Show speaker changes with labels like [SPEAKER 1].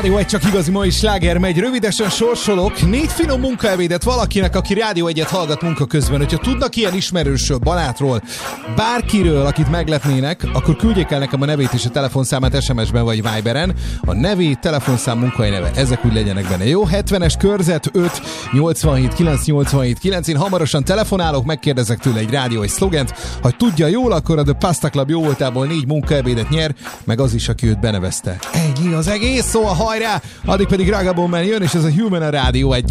[SPEAKER 1] Rádió 1 csak igazi mai sláger megy. Rövidesen sorsolok 4 finom munkaebédet valakinek, aki Rádió 1-et hallgat munka közben. Hogyha tudnak ilyen ismerősről, barátról, bárkiről, akit meglepnének, akkor küldjék el nekem a nevét és a telefonszámát SMS-ben vagy Viberen. A nevét, telefonszám, munkahely neve, ezek úgy legyenek benne. Jó? 70-es körzet 5 87 9 87 9. Én hamarosan telefonálok, megkérdezek tőle egy Rádió 1 szlogent. Ha tudja jól, akkor a The Pasta Club jó voltából 4 munkaebédet nyer, meg az is, aki őt benevezte. Ennyi az egész, szóval hajrá! Addig pedig Ragabon Man jön, és ez a Human a Rádió 1.